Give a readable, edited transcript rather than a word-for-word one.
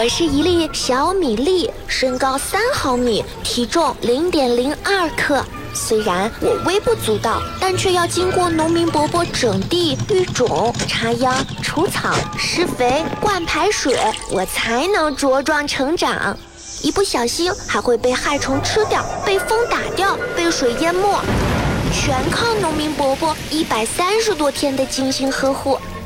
我是一粒小米粒，身高3毫米，体重0.02克。虽然我微不足道，但却要经过农民伯伯整地、育种、插秧、除草、施肥、灌排水，我才能茁壮成长。一不小心还会被害虫吃掉，被风打掉，被水淹没，全靠农民伯伯130多天的精心呵护。